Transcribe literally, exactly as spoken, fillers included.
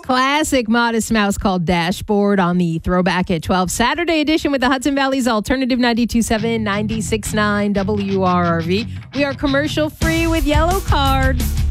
Classic Modest Mouse called Dashboard on the Throwback at twelve Saturday edition with the Hudson Valley's Alternative ninety-two point seven, ninety-six point nine W R R V. We are commercial free with Yellow Card.